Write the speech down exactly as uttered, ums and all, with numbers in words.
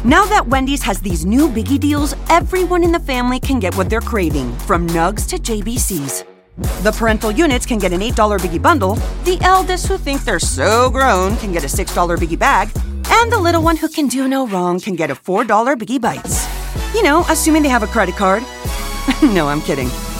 Now that Wendy's has these new Biggie deals, everyone in the family can get what they're craving, from nugs to J B Cs. The parental units can get an eight dollar Biggie bundle, the eldest who think they're so grown can get a six dollar Biggie bag, and the little one who can do no wrong can get a four dollar Biggie Bites. You know, assuming they have a credit card. No, I'm kidding.